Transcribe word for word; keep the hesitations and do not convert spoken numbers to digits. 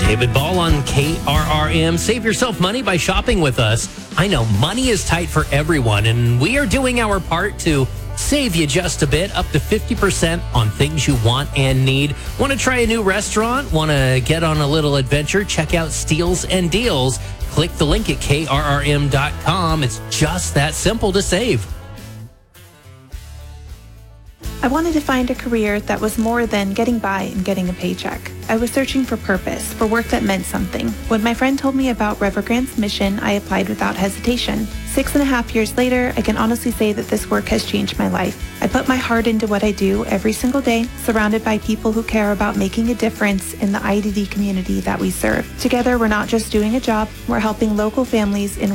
David Ball on K R R M. Save yourself money by shopping with us. I know money is tight for everyone, and we are doing our part to save you just a bit, up to fifty percent on things you want and need. Want to try a new restaurant? Want to get on a little adventure? Check out Steals and Deals. Click the link at K R R M dot com. It's just that simple to save. I wanted to find a career that was more than getting by and getting a paycheck. I was searching for purpose, for work that meant something. When my friend told me about Revergrant's mission, I applied without hesitation. Six and a half years later, I can honestly say that this work has changed my life. I put my heart into what I do every single day, surrounded by people who care about making a difference in the I D D community that we serve. Together, we're not just doing a job, we're helping local families in